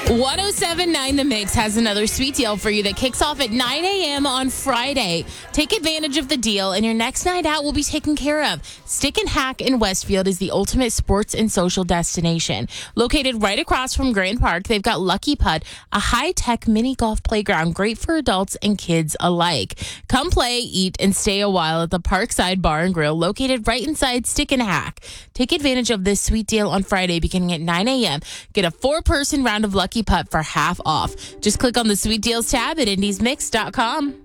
1079 The Mix has another sweet deal for you that kicks off at 9 a.m. on Friday. Take advantage of the deal and your next night out will be taken care of. Stick and Hack in Westfield is the ultimate sports and social destination. Located right across from Grand Park, they've got Lucky Putt, a high-tech mini golf playground great for adults and kids alike. Come play, eat, and stay a while at the Parkside Bar and Grill located right inside Stick and Hack. Take advantage of this sweet deal on Friday beginning at 9 a.m. Get a 4-person round of Lucky Putt for half off. Just click on the Sweet Deals tab at indiesmix.com.